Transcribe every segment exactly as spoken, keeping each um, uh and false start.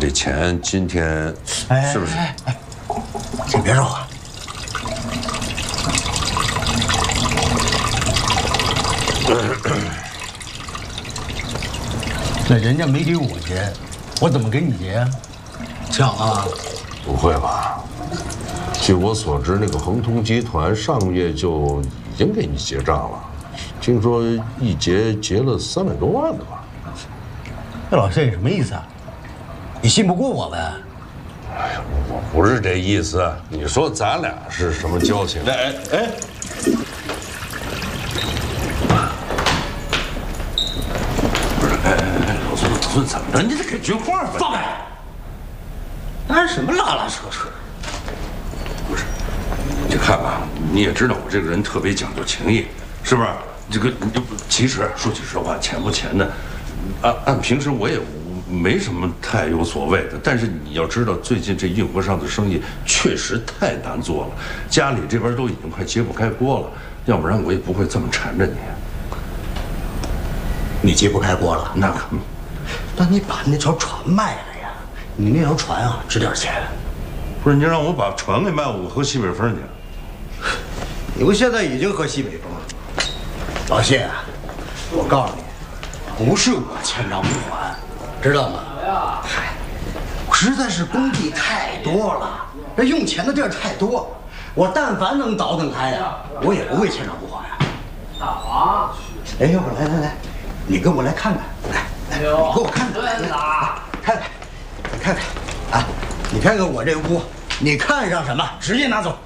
这钱今天是不是？ 哎哎，先别说话。那人家没给我结，我怎么给你结啊？巧啊！ 不会吧？据我所知，那个恒通集团上个月就已经给你结账了，听说一结结了三百多万呢吧？ 那老谢什么意思啊？你信不过我呗？ 哎呀，我不是这意思。你说咱俩是什么交情？哎哎。 怎么着？你得给句话吧！ 放开！干什么拉拉扯扯？ 不是，你看吧，你也知道我这个人特别讲究情义，是不是？这个其实说句实话，钱不钱的，按按平时我也没什么太有所谓的。但是你要知道，最近这运货上的生意确实太难做了，家里这边都已经快揭不开锅了，要不然我也不会这么缠着你。 你揭不开锅了？ 那可。 那你把那条船卖了呀？你那条船啊，值点钱。 不是你让我把船给卖了，我喝西北风去。 你不现在已经喝西北风了？老谢，我告诉你，不是我欠账不还，知道吗？嗨，实在是工地太多了，这用钱的地儿太多，我但凡能倒腾开呀，我也不会欠账不还呀。大王，哎，要不来来来，你跟我来看看，来。 你给我看看，看看，你看看，啊，你看看我这屋，你看上什么，直接拿走。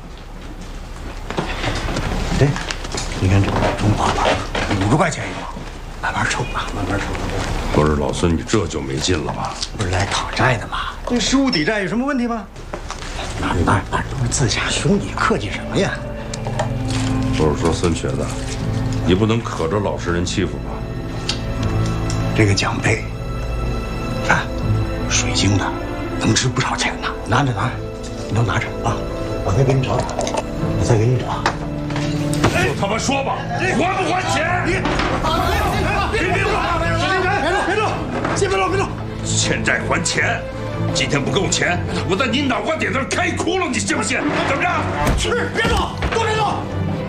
对，你看这中华牌，五十块钱一包，慢慢抽吧，慢慢抽。 不是老孙，你这就没劲了吧？ 不是来讨债的吗？你十五抵债有什么问题吗？那那那都是自家兄弟，客气什么呀？ 不是说孙瘸子，你不能可着老实人欺负吧？ 这个奖杯，啊，水晶的，能值不少钱呢。拿着拿着，你都拿着啊！我再给你找找，我再给你找。 就他妈说吧，还不还钱？ 你别别动！别动！别动！先别动！别动！ 欠债还钱，今天不够钱，我在你脑瓜顶上开窟窿，你信不信？怎么着？ 去！别动！都别动！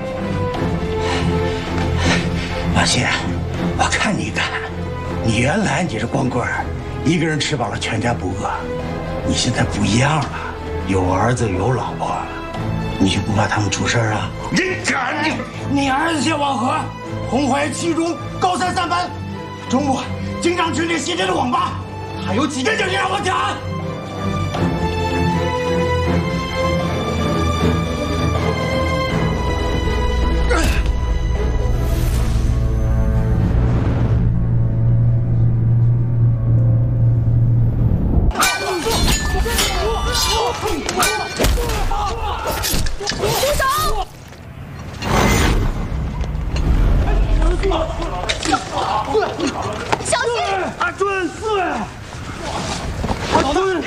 老谢，我看你敢。 你原来你是光棍儿，一个人吃饱了全家不饿，你现在不一样了，有儿子有老婆，你就不怕他们出事啊？ 你敢！你你儿子谢望和，红怀七中，高三三班，周末经常去那些人的网吧，还有几个人让我讲？